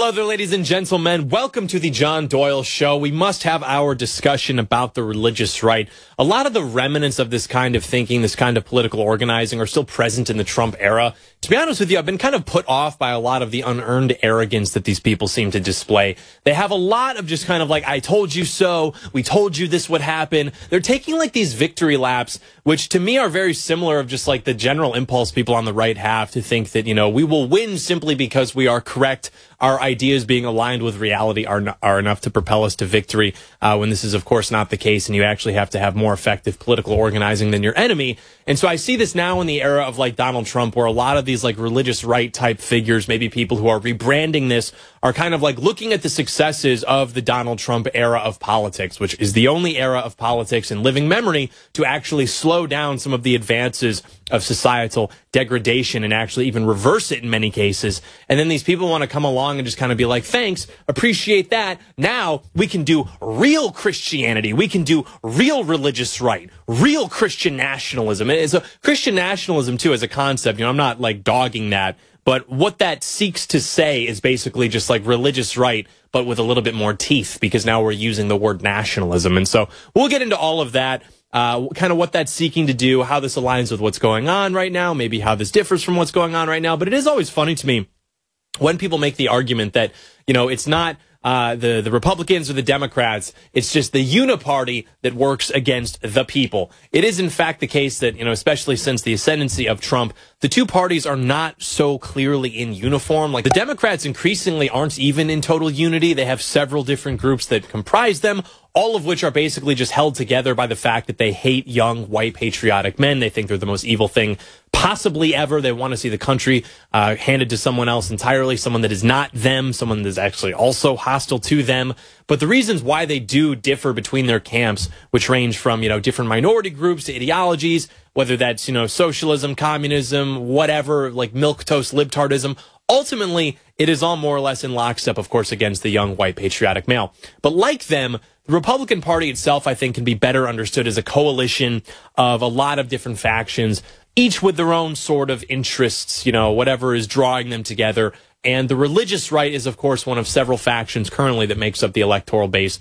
Hello there, ladies and gentlemen. Welcome to the John Doyle Show. We must have our discussion about the religious right. A lot of the remnants of this kind of thinking, this kind of political organizing are still present in the Trump era. To be honest with you, I've been kind of put off by a lot of the unearned arrogance that these people seem to display. They have a lot of just kind of like, I told you so, we told you this would happen. They're taking like these victory laps, which to me are very similar of just like the general impulse people on the right have to think that, you know, we will win simply because we are correct. Our ideas being aligned with reality are enough to propel us to victory, when this is, of course, not the case, and you actually have to have more effective political organizing than your enemy. And so I see this now in the era of like Donald Trump, where a lot of these like religious right type figures, maybe people who are rebranding this, are kind of like looking at the successes of the Donald Trump era of politics, which is the only era of politics in living memory to actually slow down some of the advances of societal degradation and actually even reverse it in many cases. And then these people want to come along and just kind of be like, thanks, appreciate that. Now we can do real Christianity. We can do real religious right, real Christian nationalism. And it's a Christian nationalism too as a concept. You know, I'm not like dogging that, but what that seeks to say is basically just like religious right, but with a little bit more teeth, because now we're using the word nationalism. And so we'll get into all of that. Kind of what that's seeking to do, how this aligns with what's going on right now, maybe how this differs from what's going on right now. But it is always funny to me when people make the argument that, you know, it's not the Republicans or the Democrats, it's just the uniparty that works against the people. It is in fact the case that, you know, especially since the ascendancy of Trump, the two parties are not so clearly in uniform. Like the Democrats increasingly aren't even in total unity. They have several different groups that comprise them, all of which are basically just held together by the fact that they hate young, white, patriotic men. They think they're the most evil thing possibly ever. They want to see the country handed to someone else entirely, someone that is not them, someone that is actually also hostile to them. But the reasons why they do differ between their camps, which range from, you know, different minority groups to ideologies, whether that's, you know, socialism, communism, whatever, like milquetoast libtardism, ultimately, it is all more or less in lockstep, of course, against the young, white, patriotic male. But like them, the Republican Party itself, I think, can be better understood as a coalition of a lot of different factions, each with their own sort of interests, you know, whatever is drawing them together. And the religious right is, of course, one of several factions currently that makes up the electoral base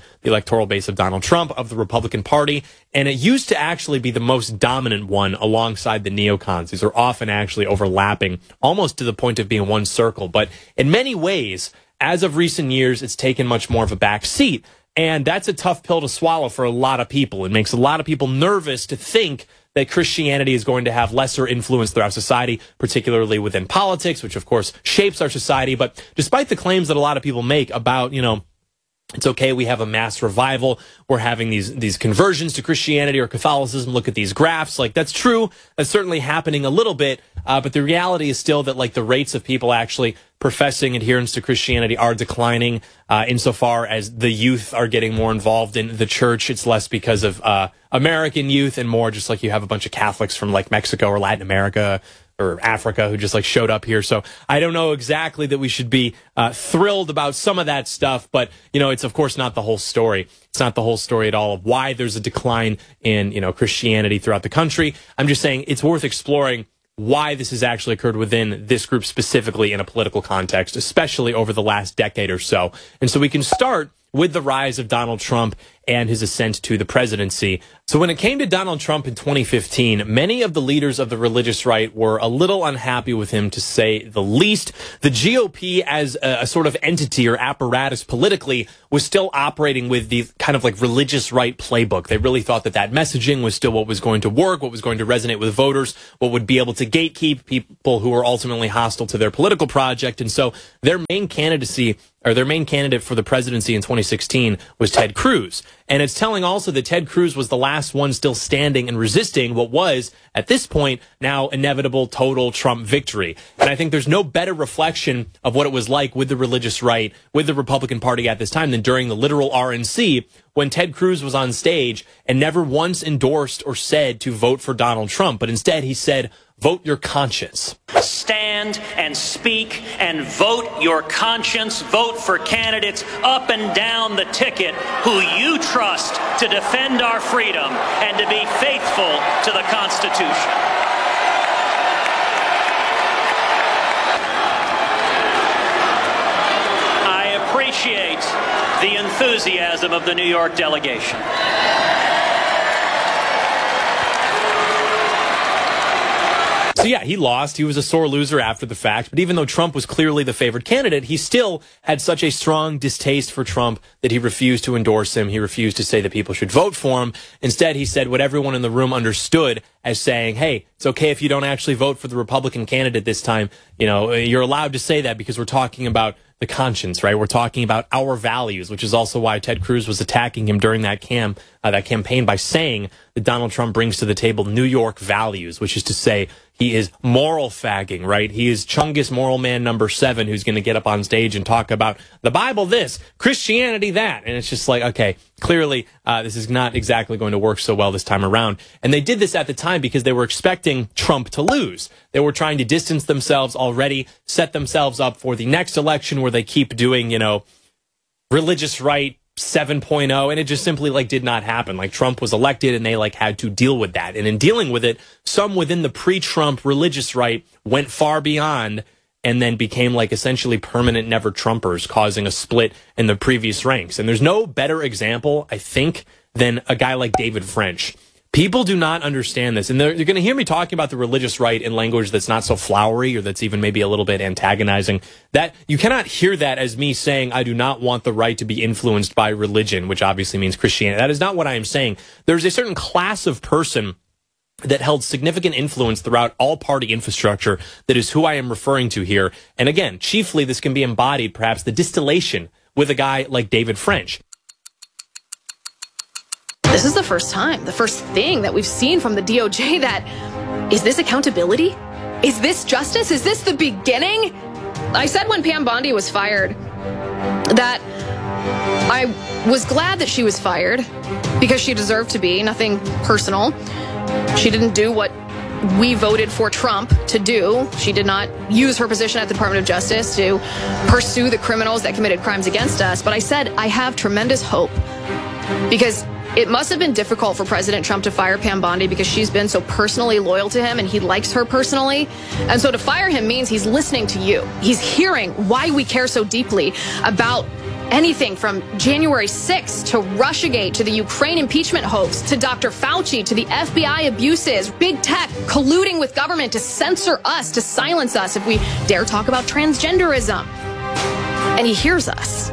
of Donald Trump, of the Republican Party. And it used to actually be the most dominant one alongside the neocons. These are often actually overlapping, almost to the point of being one circle. But in many ways, as of recent years, it's taken much more of a back seat. And that's a tough pill to swallow for a lot of people. It makes a lot of people nervous to think that Christianity is going to have lesser influence throughout society, particularly within politics, which of course shapes our society. But despite the claims that a lot of people make about, you know, it's okay, we have a mass revival, we're having these conversions to Christianity or Catholicism, look at these graphs, like that's true, that's certainly happening a little bit, but the reality is still that like the rates of people actually professing adherence to Christianity are declining, insofar as the youth are getting more involved in the church. It's less because of American youth and more just like you have a bunch of Catholics from like Mexico or Latin America or Africa who just like showed up here. So I don't know exactly that we should be thrilled about some of that stuff, but you know, it's of course not the whole story. It's not the whole story at all of why there's a decline in, you know, Christianity throughout the country. I'm just saying it's worth exploring why this has actually occurred within this group specifically in a political context, especially over the last decade or so. And so we can start with the rise of Donald Trump and his ascent to the presidency. So when it came to Donald Trump in 2015, many of the leaders of the religious right were a little unhappy with him, to say the least. The GOP as a sort of entity or apparatus politically was still operating with the kind of like religious right playbook. They really thought that that messaging was still what was going to work, what was going to resonate with voters, what would be able to gatekeep people who were ultimately hostile to their political project. And so their main candidacy, or their main candidate for the presidency in 2016 was Ted Cruz. And it's telling also that Ted Cruz was the last one still standing and resisting what was, at this point, now inevitable total Trump victory. And I think there's no better reflection of what it was like with the religious right, with the Republican Party at this time than during the literal RNC, when Ted Cruz was on stage and never once endorsed or said to vote for Donald Trump, but instead he said, vote your conscience. Stand and speak and vote your conscience. Vote for candidates up and down the ticket who you trust to defend our freedom and to be faithful to the Constitution. the enthusiasm of the New York delegation. So yeah, he lost. He was a sore loser after the fact. But even though Trump was clearly the favored candidate, he still had such a strong distaste for Trump that he refused to endorse him. He refused to say that people should vote for him. Instead, he said what everyone in the room understood as saying, hey, it's okay if you don't actually vote for the Republican candidate this time. You know, you're allowed to say that because we're talking about the conscience, right? We're talking about our values, which is also why Ted Cruz was attacking him during that campaign by saying that Donald Trump brings to the table New York values, which is to say he is moral fagging, right? He is Chungus moral man number 7 who's going to get up on stage and talk about the Bible this, Christianity that. And it's just like, okay, clearly this is not exactly going to work so well this time around. And they did this at the time because they were expecting Trump to lose. They were trying to distance themselves already, set themselves up for the next election where they keep doing, you know, religious right 7.0, and it just simply did not happen. Trump was elected and they had to deal with that. And in dealing with it, some within the pre-Trump religious right went far beyond and then became essentially permanent never Trumpers, causing a split in the previous ranks. And there's no better example, I think, than a guy like David French. People do not understand this, and you're going to hear me talking about the religious right in language that's not so flowery or that's even maybe a little bit antagonizing. That you cannot hear that as me saying I do not want the right to be influenced by religion, which obviously means Christianity. That is not what I am saying. There's a certain class of person that held significant influence throughout all party infrastructure that is who I am referring to here. And again, chiefly this can be embodied, perhaps the distillation with a guy like David French. This is the first thing that we've seen from the DOJ that, is this accountability? Is this justice? Is this the beginning? I said when Pam Bondi was fired that I was glad that she was fired because she deserved to be, nothing personal. She didn't do what we voted for Trump to do. She did not use her position at the Department of Justice to pursue the criminals that committed crimes against us. But I said I have tremendous hope because it must have been difficult for President Trump to fire Pam Bondi because she's been so personally loyal to him and he likes her personally. And so to fire him means he's listening to you. He's hearing why we care so deeply about anything from January 6th to Russiagate to the Ukraine impeachment hoax to Dr. Fauci to the FBI abuses, big tech colluding with government to censor us, to silence us if we dare talk about transgenderism. And he hears us.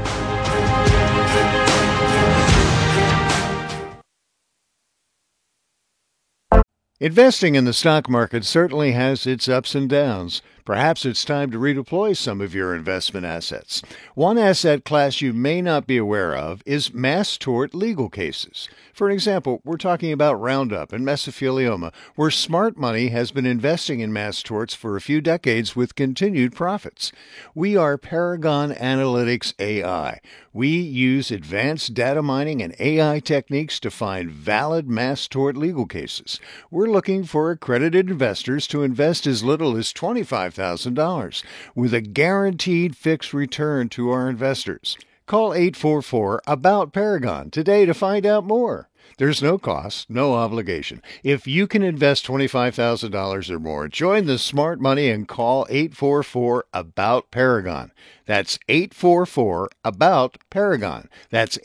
Investing in the stock market certainly has its ups and downs. Perhaps it's time to redeploy some of your investment assets. One asset class you may not be aware of is mass tort legal cases. For example, we're talking about Roundup and mesothelioma, where smart money has been investing in mass torts for a few decades with continued profits. We are Paragon Analytics AI. We use advanced data mining and AI techniques to find valid mass tort legal cases. We're looking for accredited investors to invest as little as $25,000 with a guaranteed fixed return to our investors. Call 844-ABOUT-PARAGON today to find out more. There's no cost, no obligation. If you can invest $25,000 or more, join the smart money and call 844-ABOUT-PARAGON. That's 844-ABOUT-PARAGON. That's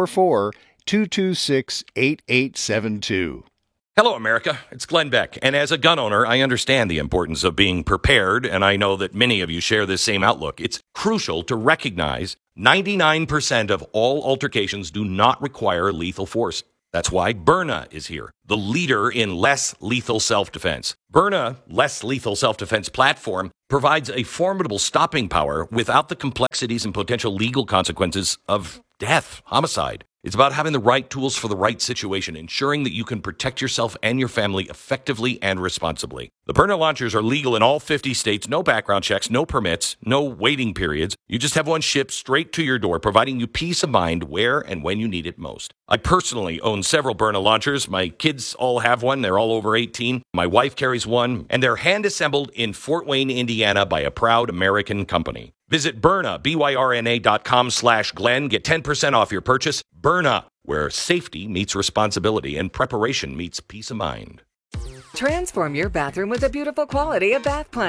844-226-8872. Hello, America. It's Glenn Beck. And as a gun owner, I understand the importance of being prepared, and I know that many of you share this same outlook. It's crucial to recognize 99% of all altercations do not require lethal force. That's why Byrna is here, the leader in less lethal self-defense. Byrna, less lethal self-defense platform, provides a formidable stopping power without the complexities and potential legal consequences of death, homicide. It's about having the right tools for the right situation, ensuring that you can protect yourself and your family effectively and responsibly. The Byrna launchers are legal in all 50 states, no background checks, no permits, no waiting periods. You just have one shipped straight to your door, providing you peace of mind where and when you need it most. I personally own several Byrna launchers. My kids all have one. They're all over 18. My wife carries one, and they're hand-assembled in Fort Wayne, Indiana by a proud American company. Visit Byrna, BYRNA.com/Glenn. Get 10% off your purchase. Byrna, where safety meets responsibility and preparation meets peace of mind. Transform your bathroom with the beautiful quality of Bath Planet.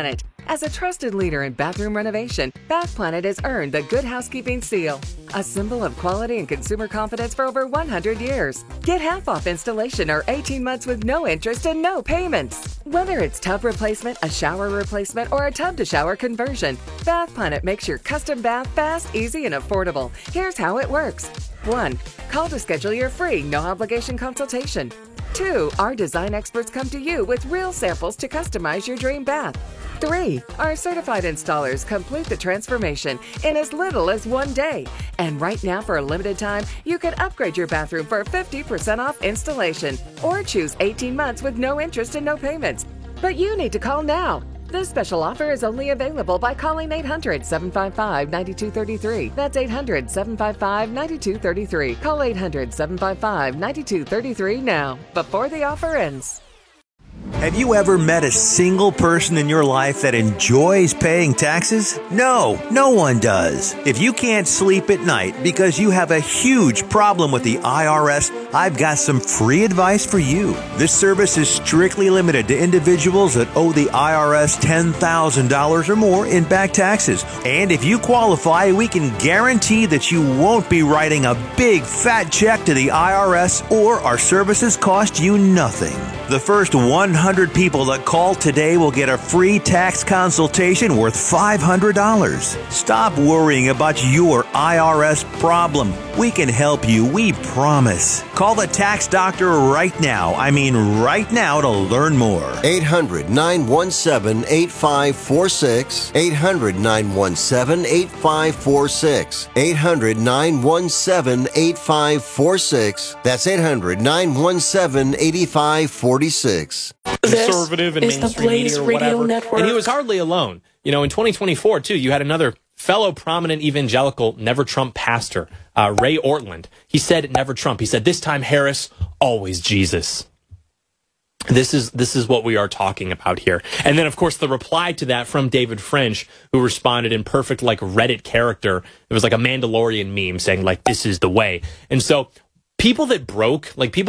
As a trusted leader in bathroom renovation, Bath Planet has earned the Good Housekeeping seal, a symbol of quality and consumer confidence for over 100 years. Get half off installation or 18 months with no interest and no payments. Whether it's tub replacement, a shower replacement, or a tub-to-shower conversion, Bath Planet makes your custom bath fast, easy, and affordable. Here's how it works. 1. Call to schedule your free, no-obligation consultation. 2. Our design experts come to you with real samples to customize your dream bath. 3. Our certified installers complete the transformation in as little as 1 day. And right now, for a limited time, you can upgrade your bathroom for 50% off installation or choose 18 months with no interest and no payments. But you need to call now. This special offer is only available by calling 800-755-9233. That's 800-755-9233. Call 800-755-9233 now, before the offer ends. Have you ever met a single person in your life that enjoys paying taxes? No, no one does. If you can't sleep at night because you have a huge problem with the IRS, I've got some free advice for you. This service is strictly limited to individuals that owe the IRS $10,000 or more in back taxes. And if you qualify, we can guarantee that you won't be writing a big fat check to the IRS, or our services cost you nothing. The first 100 people that call today will get a free tax consultation worth $500. Stop worrying about your IRS problem. We can help you, we promise. Call the tax doctor right now. I mean right now, to learn more. 800-917-8546. 800-917-8546. 800-917-8546. That's 800-917-8546. Conservative and mainstream media or whatever. And he was hardly alone. You know, in 2024, too, you had another fellow prominent evangelical Never Trump pastor, Ray Ortland. He said Never Trump. He said, this time Harris, always Jesus. This is what we are talking about here. And then, of course, the reply to that from David French, who responded in perfect, like, Reddit character. It was like a Mandalorian meme saying, like, this is the way. And so people that broke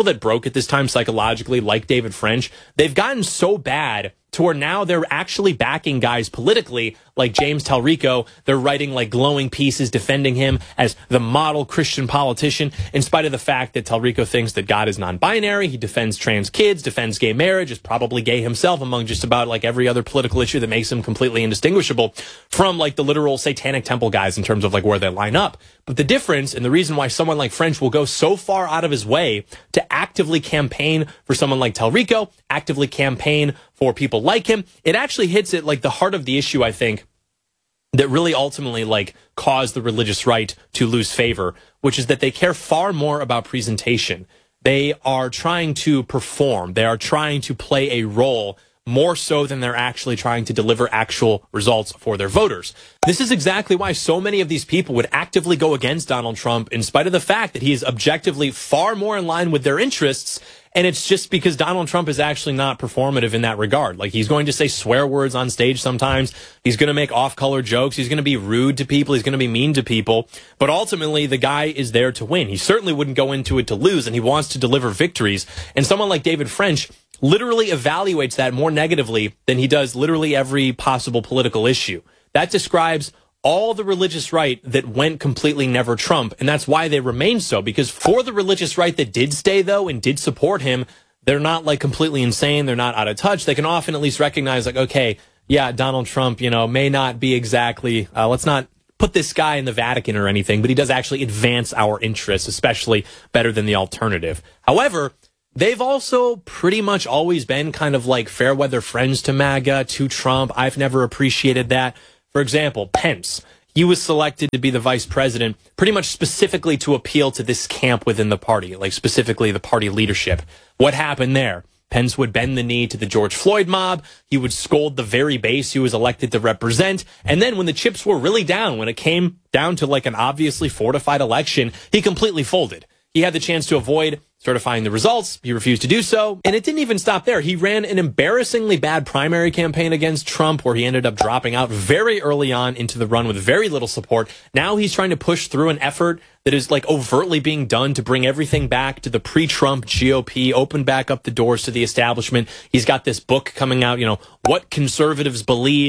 at this time psychologically, like David French, they've gotten so bad to where now they're actually backing guys politically, like James Talrico. They're writing like glowing pieces defending him as the model Christian politician, in spite of the fact that Talrico thinks that God is non-binary. He defends trans kids, defends gay marriage, is probably gay himself, among just about like every other political issue that makes him completely indistinguishable from like the literal satanic temple guys in terms of like where they line up. But the difference, and the reason why someone like French will go so far out of his way to actively campaign for someone like Talrico, actively campaign for people like him, it actually hits at like the heart of the issue, I think, that really ultimately like caused the religious right to lose favor, which is that they care far more about presentation. They are trying to perform. They are trying to play a role more so than they're actually trying to deliver actual results for their voters. This is exactly why so many of these people would actively go against Donald Trump in spite of the fact that he is objectively far more in line with their interests. And it's just because Donald Trump is actually not performative in that regard. Like, he's going to say swear words on stage sometimes. He's going to make off-color jokes. He's going to be rude to people. He's going to be mean to people. But ultimately, the guy is there to win. He certainly wouldn't go into it to lose, and he wants to deliver victories. And someone like David French literally evaluates that more negatively than he does literally every possible political issue. That describes all the religious right that went completely Never Trump, and that's why they remain so, because for the religious right that did stay, though, and did support him, they're not, like, completely insane, they're not out of touch. They can often at least recognize, like, okay, yeah, Donald Trump, you know, may not be exactly, let's not put this guy in the Vatican or anything, but he does actually advance our interests, especially better than the alternative. However, they've also pretty much always been kind of like fair weather friends to MAGA, to Trump. I've never appreciated that. For example, Pence, he was selected to be the vice president pretty much specifically to appeal to this camp within the party, like specifically the party leadership. What happened there? Pence would bend the knee to the George Floyd mob. He would scold the very base he was elected to represent. And then when the chips were really down, when it came down to like an obviously fortified election, he completely folded. He had the chance to avoid certifying the results. He refused to do so. And it didn't even stop there. He ran an embarrassingly bad primary campaign against Trump, where he ended up dropping out very early on into the run with very little support. Now he's trying to push through an effort that is like overtly being done to bring everything back to the pre-Trump GOP, open back up the doors to the establishment. He's got this book coming out, you know, What Conservatives Believe.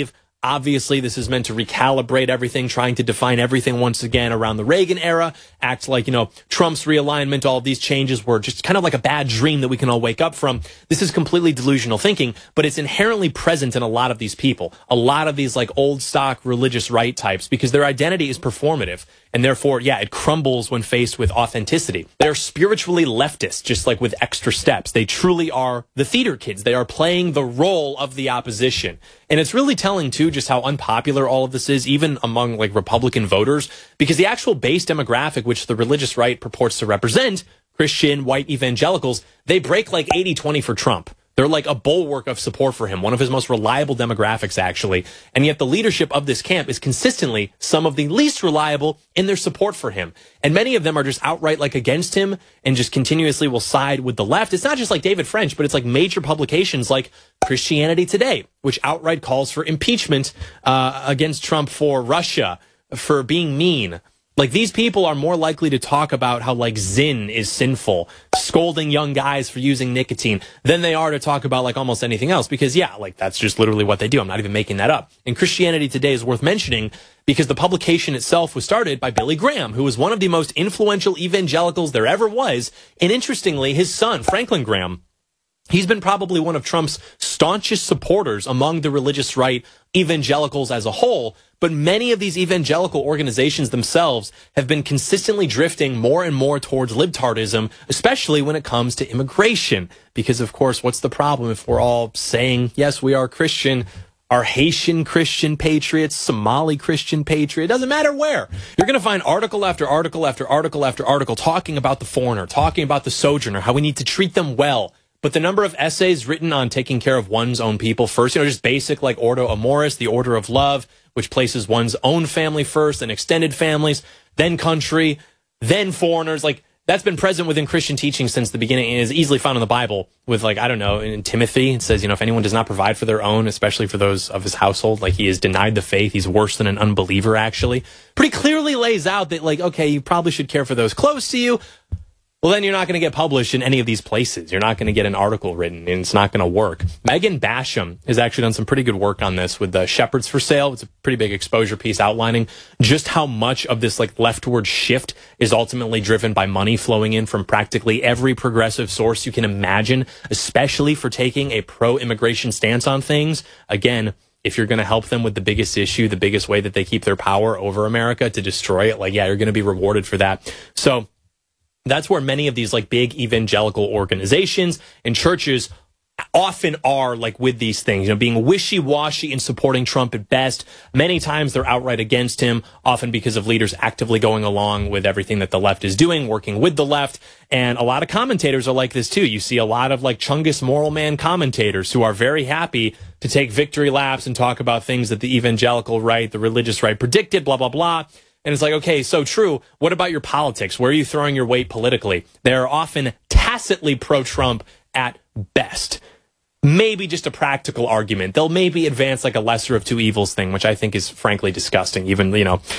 Obviously, this is meant to recalibrate everything, trying to define everything once again around the Reagan era, act like, Trump's realignment, all of these changes were just kind of like a bad dream that we can all wake up from. This is completely delusional thinking, but it's inherently present in a lot of these people, a lot of these like old stock religious right types, because their identity is performative. And therefore, it crumbles when faced with authenticity. They're spiritually leftist, just like with extra steps. They truly are the theater kids. They are playing the role of the opposition. And it's really telling, too, just how unpopular all of this is, even among like Republican voters, because the actual base demographic, which the religious right purports to represent, Christian, white evangelicals, they break like 80-20 for Trump. They're like a bulwark of support for him, one of his most reliable demographics, actually. And yet the leadership of this camp is consistently some of the least reliable in their support for him. And many of them are just outright like against him and just continuously will side with the left. It's not just like David French, but it's like major publications like Christianity Today, which outright calls for impeachment against Trump for Russia, for being mean. Like, these people are more likely to talk about how, like, Zyn is sinful, scolding young guys for using nicotine, than they are to talk about, like, almost anything else. Because, that's just literally what they do. I'm not even making that up. And Christianity Today is worth mentioning because the publication itself was started by Billy Graham, who was one of the most influential evangelicals there ever was. And interestingly, his son, Franklin Graham, he's been probably one of Trump's staunchest supporters among the religious right evangelicals as a whole. But many of these evangelical organizations themselves have been consistently drifting more and more towards libtardism, especially when it comes to immigration. Because, of course, what's the problem if we're all saying, yes, we are Christian, are Haitian Christian patriots, Somali Christian patriot, doesn't matter where. You're going to find article after article after article after article talking about the foreigner, talking about the sojourner, how we need to treat them well. But the number of essays written on taking care of one's own people first, just basic like Ordo Amoris, the order of love, which places one's own family first, then extended families, then country, then foreigners. Like, that's been present within Christian teaching since the beginning and is easily found in the Bible with, like, in Timothy, it says, if anyone does not provide for their own, especially for those of his household, like, he is denied the faith. He's worse than an unbeliever, actually. Pretty clearly lays out that, like, okay, you probably should care for those close to you. Well, then you're not going to get published in any of these places. You're not going to get an article written, and it's not going to work. Megan Basham has actually done some pretty good work on this with the Shepherds for Sale. It's a pretty big exposure piece outlining just how much of this like leftward shift is ultimately driven by money flowing in from practically every progressive source you can imagine, especially for taking a pro-immigration stance on things. Again, if you're going to help them with the biggest issue, the biggest way that they keep their power over America to destroy it, you're going to be rewarded for that. So that's where many of these like big evangelical organizations and churches often are like with these things, being wishy-washy in supporting Trump at best. Many times they're outright against him, often because of leaders actively going along with everything that the left is doing, working with the left. And a lot of commentators are like this too. You see a lot of like Chungus Moral Man commentators who are very happy to take victory laps and talk about things that the evangelical right, the religious right predicted, blah, blah, blah. And it's like, okay, so true. What about your politics? Where are you throwing your weight politically? They're often tacitly pro-Trump at best. Maybe just a practical argument. They'll maybe advance like a lesser of two evils thing, which I think is frankly disgusting. Even,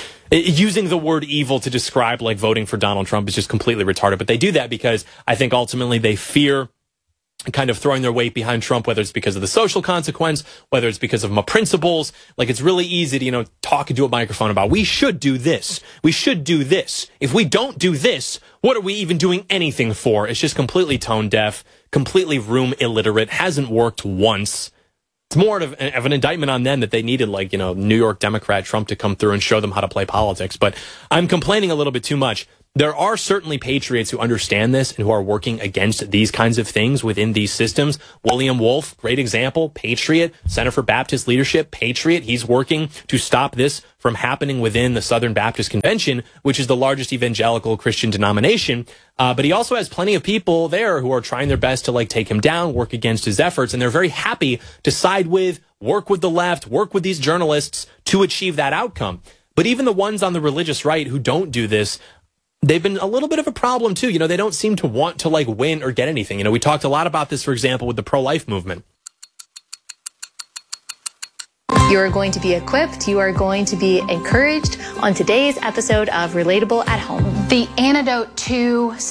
using the word evil to describe like voting for Donald Trump is just completely retarded. But they do that because I think ultimately they fear kind of throwing their weight behind Trump, whether it's because of the social consequence, whether it's because of my principles. Like, it's really easy to, talk into a microphone about, we should do this. We should do this. If we don't do this, what are we even doing anything for? It's just completely tone deaf, completely room illiterate, hasn't worked once. It's more of an indictment on them that they needed, New York Democrat Trump to come through and show them how to play politics. But I'm complaining a little bit too much. There are certainly patriots who understand this and who are working against these kinds of things within these systems. William Wolf, great example, patriot, Center for Baptist Leadership, patriot. He's working to stop this from happening within the Southern Baptist Convention, which is the largest evangelical Christian denomination. But he also has plenty of people there who are trying their best to take him down, work against his efforts. And they're very happy to side with, work with the left, work with these journalists to achieve that outcome. But even the ones on the religious right who don't do this, they've been a little bit of a problem too. They don't seem to want to win or get anything. We talked a lot about this, for example, with the pro-life movement. You are going to be equipped. You are going to be encouraged on today's episode of Relatable at Home. The antidote to